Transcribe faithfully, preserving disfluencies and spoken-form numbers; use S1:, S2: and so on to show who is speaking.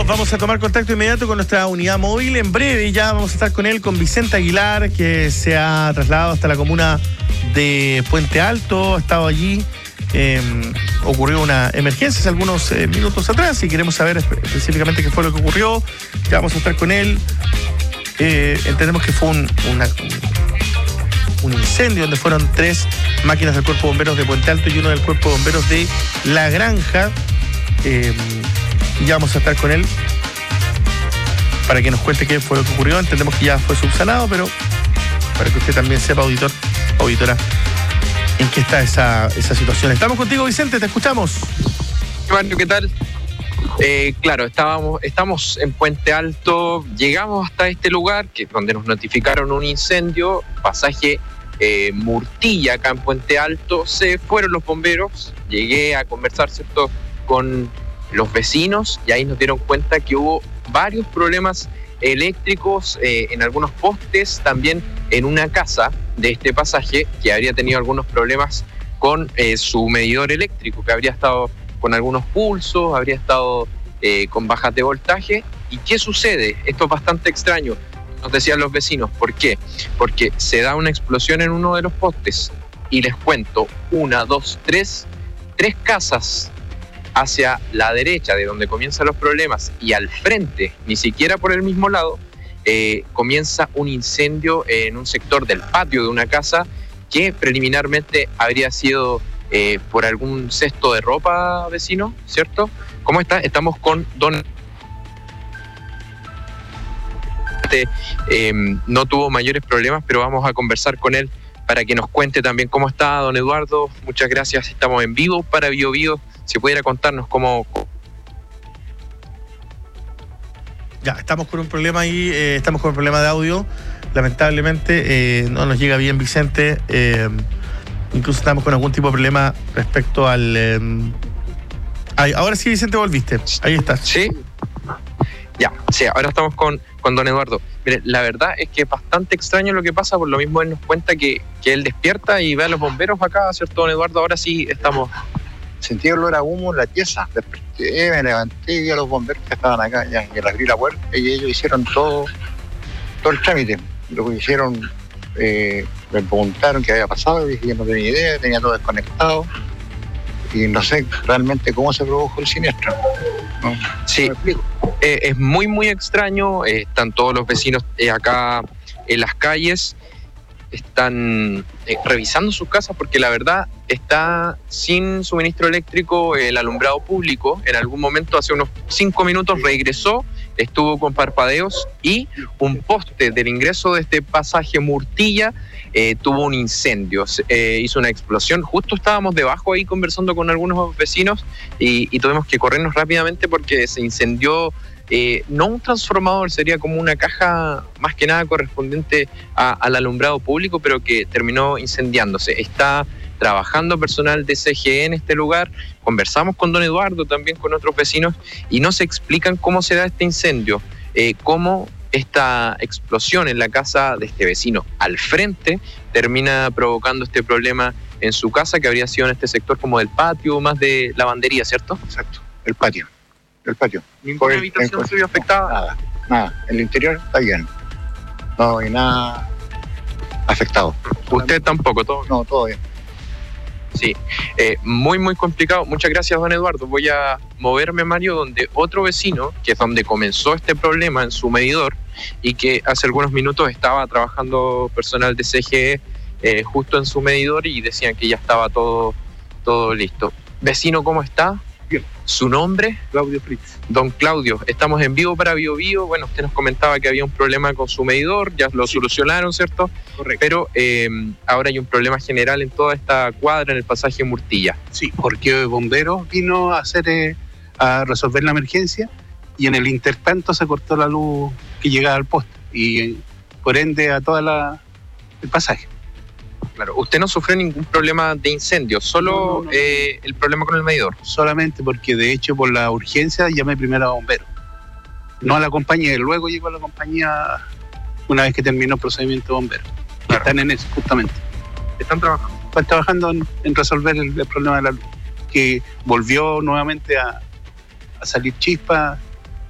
S1: vamos a tomar contacto inmediato con nuestra unidad móvil. En breve ya vamos a estar con él, con Vicente Aguilar, que se ha trasladado hasta la comuna de Puente Alto. Ha estado allí. Eh, ocurrió una emergencia hace algunos eh, minutos atrás y queremos saber específicamente qué fue lo que ocurrió. Ya vamos a estar con él. Eh, entendemos que fue un, una, un incendio donde fueron tres máquinas del Cuerpo de Bomberos de Puente Alto y uno del Cuerpo de Bomberos de La Granja. Eh, ya vamos a estar con él para que nos cuente qué fue lo que ocurrió. Entendemos que ya fue subsanado, pero para que usted también sepa, auditor, auditora, en qué está esa, esa situación. Estamos contigo, Vicente, te escuchamos.
S2: Mario, ¿qué tal? Eh, claro, estábamos, estamos en Puente Alto, llegamos hasta este lugar, que es donde nos notificaron un incendio, pasaje eh, Murtilla, acá en Puente Alto. Se fueron los bomberos, llegué a conversar, ¿cierto?, con los vecinos, y ahí nos dieron cuenta que hubo varios problemas eléctricos eh, en algunos postes, también en una casa de este pasaje que habría tenido algunos problemas con eh, su medidor eléctrico, que habría estado con algunos pulsos, habría estado eh, con bajas de voltaje. ¿Y qué sucede? Esto es bastante extraño, nos decían los vecinos. ¿Por qué? Porque se da una explosión en uno de los postes, y les cuento, una, dos, tres, tres casas hacia la derecha de donde comienzan los problemas y al frente, ni siquiera por el mismo lado, eh, comienza un incendio en un sector del patio de una casa que preliminarmente habría sido eh, por algún cesto de ropa, vecino, ¿cierto? ¿Cómo está? Estamos con don... Eh, no tuvo mayores problemas, pero vamos a conversar con él para que nos cuente también cómo está don Eduardo. Muchas gracias, estamos en vivo para Bio Bio. Si pudiera contarnos cómo...
S1: Ya, estamos con un problema ahí, eh, estamos con un problema de audio. Lamentablemente eh, no nos llega bien Vicente. Eh, incluso estamos con algún tipo de problema respecto al... Eh, ay, ahora sí, Vicente, volviste. Ahí estás.
S2: Sí. Ya, sí, ahora estamos con, con don Eduardo. Mire, la verdad es que es bastante extraño lo que pasa, por lo mismo él nos cuenta que, que él despierta y ve a los bomberos acá, ¿cierto, don Eduardo? Ahora sí estamos...
S3: Sentí olor a humo en la pieza, desperté, me levanté y vi a los bomberos que estaban acá, ya, y les abrí la puerta y ellos hicieron todo, todo el trámite. Lo que hicieron, eh, me preguntaron qué había pasado, y dije que no tenía idea, tenía todo desconectado y no sé realmente cómo se produjo el siniestro. ¿No?
S2: Sí,
S3: ¿Me explico?
S2: Eh, es muy muy extraño, eh, están todos los vecinos eh, acá en las calles, están eh, revisando sus casas porque la verdad está sin suministro eléctrico el alumbrado público. En algún momento, hace unos cinco minutos, regresó, estuvo con parpadeos, y un poste del ingreso de este pasaje Murtilla eh, tuvo un incendio, eh, hizo una explosión. Justo estábamos debajo ahí conversando con algunos vecinos y, y tuvimos que corrernos rápidamente porque se incendió. Eh, no un transformador, sería como una caja más que nada correspondiente a, al alumbrado público, pero que terminó incendiándose. Está trabajando personal de C G E en este lugar. Conversamos con don Eduardo, también con otros vecinos, y nos explican cómo se da este incendio, eh, cómo esta explosión en la casa de este vecino al frente termina provocando este problema en su casa, que habría sido en este sector como del patio, más de lavandería, ¿cierto?
S3: Exacto, el patio. El patio.
S2: ¿Ninguna el, habitación el, se vio afectada?
S3: Nada, nada. El interior está bien. No hay nada afectado.
S2: ¿Usted tampoco? ¿Todo?
S3: No, todo bien.
S2: Sí, eh, muy muy complicado. Muchas gracias, don Eduardo. Voy a moverme, Mario, donde otro vecino, que es donde comenzó este problema en su medidor, y que hace algunos minutos estaba trabajando personal de C G E eh, justo en su medidor, y decían que ya estaba todo, todo listo. Vecino, ¿cómo está?
S4: Bien.
S2: ¿Su nombre?
S4: Claudio Fritz.
S2: Don Claudio, estamos en vivo para Bio Bio. Bueno, usted nos comentaba que había un problema con su medidor, ya lo sí. solucionaron, ¿cierto?
S4: Correcto.
S2: Pero eh, ahora hay un problema general en toda esta cuadra, en el pasaje Murtilla.
S4: Sí, porque el bombero vino a hacer eh, a resolver la emergencia, y en el intertanto se cortó la luz que llegaba al poste, y eh, por ende a toda la el pasaje.
S2: Claro, usted no sufrió ningún problema de incendio, solo
S4: no, no, no.
S2: Eh, el problema con el medidor.
S4: Solamente porque, de hecho, por la urgencia llamé primero a bomberos, no a la compañía. Luego llegó a la compañía una vez que terminó el procedimiento de bomberos. Claro. Están en eso, justamente.
S2: ¿Están trabajando?
S4: Están trabajando en, en resolver el, el problema de la luz, que volvió nuevamente a, a salir chispa